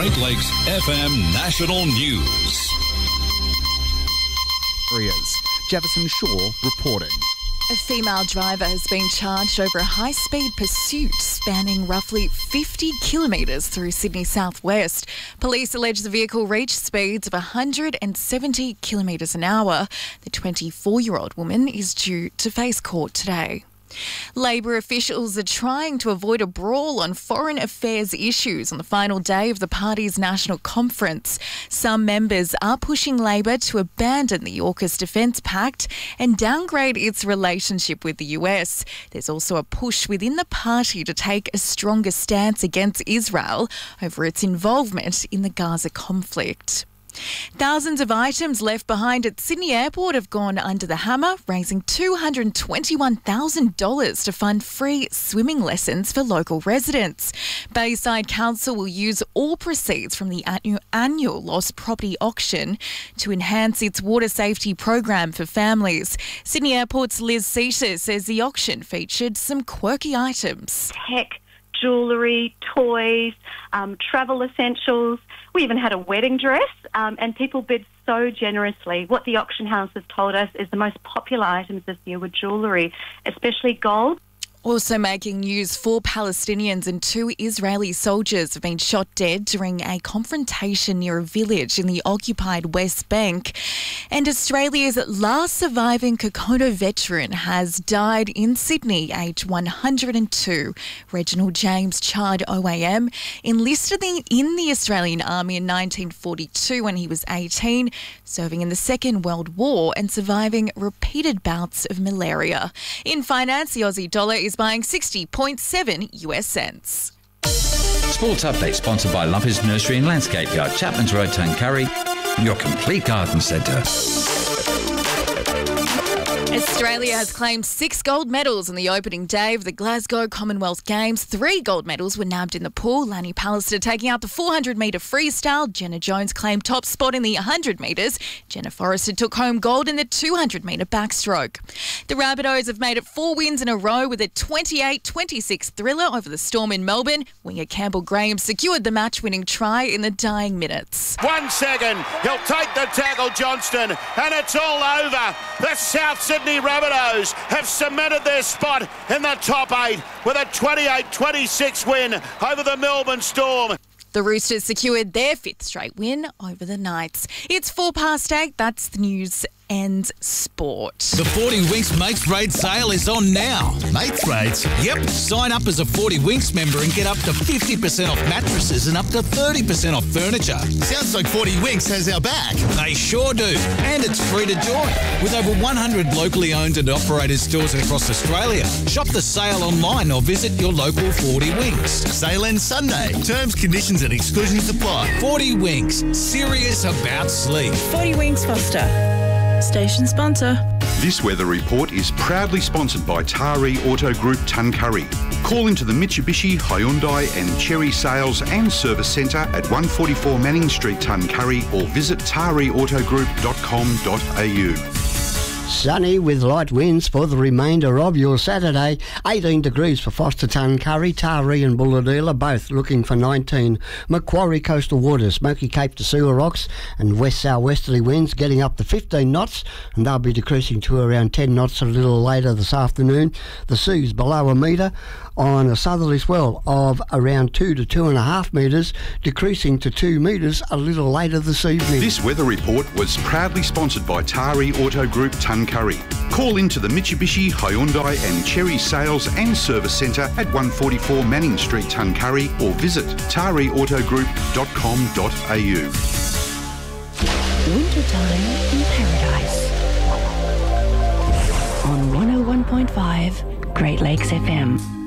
Great Lakes FM National News. Jefferson Shaw reporting. A female driver has been charged over a high-speed pursuit spanning roughly 50 kilometres through Sydney southwest. Police allege the vehicle reached speeds of 170 kilometres an hour. The 24-year-old woman is due to face court today. Labor officials are trying to avoid a brawl on foreign affairs issues on the final day of the party's national conference. Some members are pushing Labor to abandon the AUKUS Defence Pact and downgrade its relationship with the US. There's also a push within the party to take a stronger stance against Israel over its involvement in the Gaza conflict. Thousands of items left behind at Sydney Airport have gone under the hammer, raising $221,000 to fund free swimming lessons for local residents. Bayside Council will use all proceeds from the annual lost property auction to enhance its water safety program for families. Sydney Airport's Liz Seater says the auction featured some quirky items. Tech, jewellery, toys, travel essentials. We even had a wedding dress, and people bid so generously. What the auction house has told us is the most popular items this year were jewellery, especially gold. Also making news, 4 Palestinians and 2 Israeli soldiers have been shot dead during a confrontation near a village in the occupied West Bank. And Australia's last surviving Kokono veteran has died in Sydney, aged 102. Reginald James Chard OAM enlisted in the Australian Army in 1942 when he was 18, serving in the Second World War and surviving repeated bouts of malaria. In finance, the Aussie dollar is buying 60.7 US cents. Sports Update sponsored by Lumpers Nursery and Landscape Yard, Chapman's Road, Tuncurry, your complete garden centre. Australia has claimed 6 gold medals on the opening day of the Glasgow Commonwealth Games. 3 gold medals were nabbed in the pool. Lani Pallister taking out the 400-metre freestyle. Jenna Jones claimed top spot in the 100 metres. Jenna Forrester took home gold in the 200-metre backstroke. The Rabbitohs have made it 4 wins in a row with a 28-26 thriller over the Storm in Melbourne. Winger Campbell Graham secured the match-winning try in the dying minutes. 1 second, he'll take the tackle, Johnston, and it's all over. The South Sydney Rabbitohs have cemented their spot in the top 8 with a 28-26 win over the Melbourne Storm. The Roosters secured their 5th straight win over the Knights. It's 8:04. That's the news and sport. The 40 Winks Mates Rate sale is on now. Mates Rates? Yep. Sign up as a 40 Winks member and get up to 50% off mattresses and up to 30% off furniture. Sounds like 40 Winks has our back. They sure do. And it's free to join. With over 100 locally owned and operated stores across Australia. Shop the sale online or visit your local 40 Winks. Sale ends Sunday. Terms, conditions and exclusions apply. 40 Winks. Serious about sleep. 40 Winks Foster. Station sponsor. This weather report is proudly sponsored by Taree Auto Group Tuncurry. Call into the Mitsubishi, Hyundai and Chery Sales and Service Centre at 144 Manning Street, Tuncurry, or visit tareautogroup.com.au. Sunny with light winds for the remainder of your Saturday. 18 degrees for Foster, Tuncurry, Taree and Bulahdelah, both looking for 19. Macquarie coastal waters, Smoky Cape to Sewer Rocks and west-southwesterly winds getting up to 15 knots, and they'll be decreasing to around 10 knots a little later this afternoon. The sea's below a metre on a southerly swell of around 2 to 2.5 metres, decreasing to 2 metres a little later this evening. This weather report was proudly sponsored by Taree Auto Group Tuncurry. Call into the Mitsubishi, Hyundai and Chery Sales and Service Centre at 144 Manning Street, Tuncurry, or visit tareautogroup.com.au. Wintertime in Paradise. On 101.5 Great Lakes FM.